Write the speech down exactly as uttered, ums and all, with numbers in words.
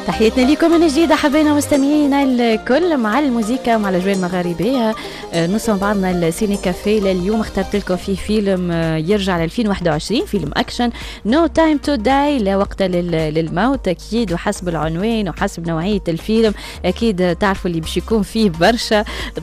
تحياتنا لكم من جديد حبينا مستمعينا الكل مع الموسيقى مع الاجواء المغاربيه. نوصل بعضنا السيني كافيه لليوم اخترت لكم فيه فيلم يرجع ل ألفين وواحد وعشرين، فيلم اكشن نو تايم تو داي، لا وقت للموت اكيد، وحسب العنوان وحسب نوعيه الفيلم اكيد تعرفوا اللي باش يكون فيه برشا